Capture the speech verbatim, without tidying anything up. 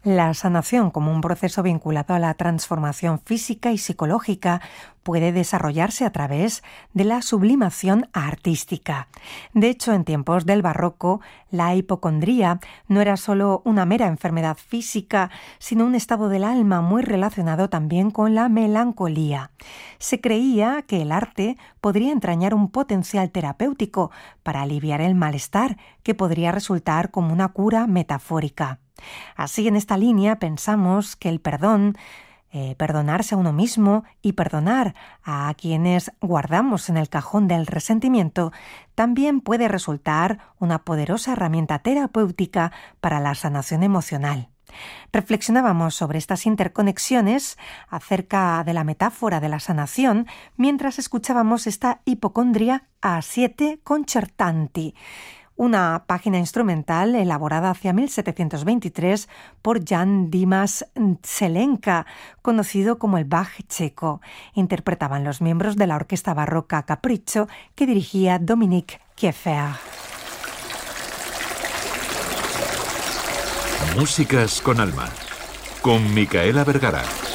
La sanación, como un proceso vinculado a la transformación física y psicológica, puede desarrollarse a través de la sublimación artística. De hecho, en tiempos del barroco, la hipocondría no era solo una mera enfermedad física, sino un estado del alma muy relacionado también con la melancolía. Se creía que el arte podría entrañar un potencial terapéutico para aliviar el malestar, que podría resultar como una cura metafórica. Así, en esta línea pensamos que el perdón, eh, perdonarse a uno mismo y perdonar a quienes guardamos en el cajón del resentimiento, también puede resultar una poderosa herramienta terapéutica para la sanación emocional. Reflexionábamos sobre estas interconexiones acerca de la metáfora de la sanación mientras escuchábamos esta hipocondria a siete concertanti, una página instrumental elaborada hacia mil setecientos veintitrés por Jan Dimas Zelenka, conocido como el Bach checo. Interpretaban los miembros de la orquesta barroca Capriccio que dirigía Dominique Kieffer. Músicas con alma, con Micaela Vergara.